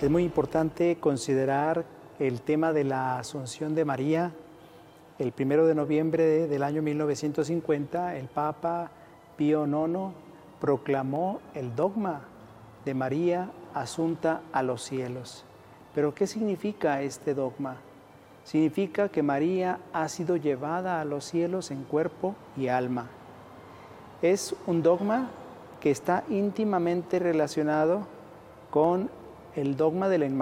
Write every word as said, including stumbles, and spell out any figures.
Es muy importante considerar el tema de la Asunción de María. El primero de noviembre del año mil novecientos cincuenta, el Papa Pío nono proclamó el dogma de María asunta a los cielos. ¿Pero qué significa este dogma? Significa que María ha sido llevada a los cielos en cuerpo y alma. Es un dogma que está íntimamente relacionado con el dogma de la Inmaculada